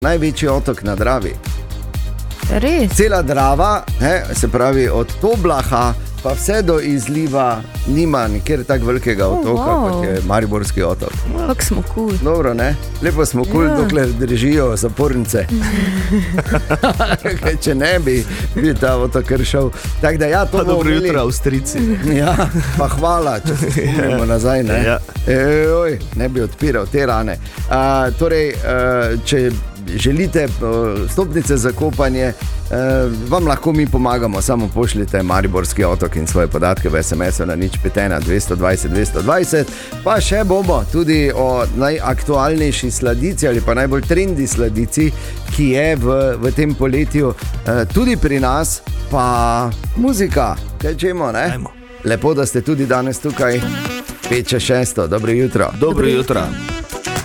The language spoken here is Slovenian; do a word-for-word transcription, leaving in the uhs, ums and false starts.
največji otok na Dravi. Res? Cela Drava, he, se pravi od Toblaha pa vse do izliva nima nikjer tako velikega otoka, wow. kot je Mariborski otok. Kako smo kul. Dobro, ne? Lepo smo kul, Ja. dokler držijo zapornice. Če ne bi, bi ta otok kršel. Tak da, ja, to Pa bomo dobro imeli. jutro, Avstrijci. Ja, pa hvala, če se spomnimo nazaj, ne? Ja. Ejoj, ne bi odpiral te rane. A, torej, a, če želite stopnice za kopanje, vam lahko mi pomagamo, samo pošljite Mariborski otok in svoje podatke v es em esu na nič pet ena dvesto dvajset dvesto dvajset, pa še bomo tudi o najaktualnejši sladici ali pa najbolj trendi sladici, ki je v, v tem poletju tudi pri nas, pa muzika, kaj čemo, ne? Ajmo. Lepo, da ste tudi danes tukaj, pet čez šesto, dobro jutro. Dobro jutro.